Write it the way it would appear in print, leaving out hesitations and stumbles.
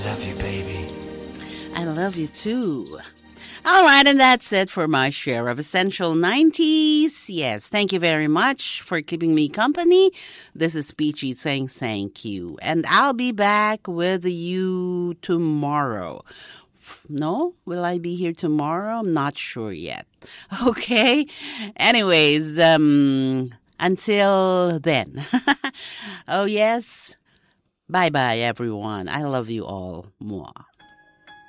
Love you, baby. I love you too. All right, and that's it for my share of Essential 90s. Yes, thank you very much for keeping me company. This is Peachy saying thank you. And I'll be back with you tomorrow. No? Will I be here tomorrow? I'm not sure yet. Okay? Anyways, until then. Oh, yes. Bye-bye, everyone. I love you all. Mwah.